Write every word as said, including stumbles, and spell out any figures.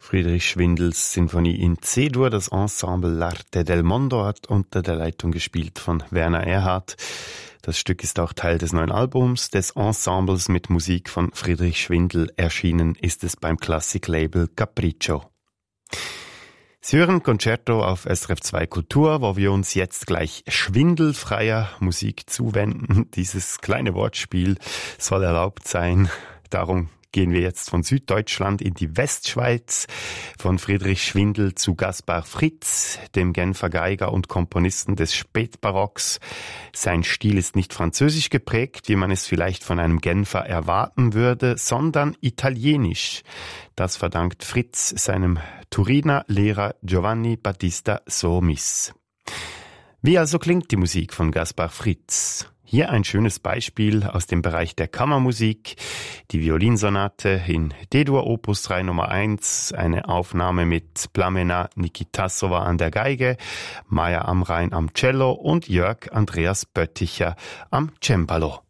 Friedrich Schwindels Sinfonie in C-Dur, das Ensemble L'Arte del Mondo hat unter der Leitung gespielt von Werner Erhardt. Das Stück ist auch Teil des neuen Albums des Ensembles mit Musik von Friedrich Schwindel. Erschienen ist es beim Klassik-Label Capriccio. Sie hören Concerto auf S R F zwei Kultur, wo wir uns jetzt gleich schwindelfreier Musik zuwenden. Dieses kleine Wortspiel soll erlaubt sein. Darum gehen wir jetzt von Süddeutschland in die Westschweiz, von Friedrich Schwindel zu Gaspar Fritz, dem Genfer Geiger und Komponisten des Spätbarocks. Sein Stil ist nicht französisch geprägt, wie man es vielleicht von einem Genfer erwarten würde, sondern italienisch. Das verdankt Fritz seinem Turiner Lehrer Giovanni Battista Somis. Wie also klingt die Musik von Gaspar Fritz? Hier ein schönes Beispiel aus dem Bereich der Kammermusik. Die Violinsonate in D-Dur Opus drei Nummer eins, eine Aufnahme mit Plamena Nikitasova an der Geige, Maja Amrain am Cello und Jörg Andreas Bötticher am Cembalo.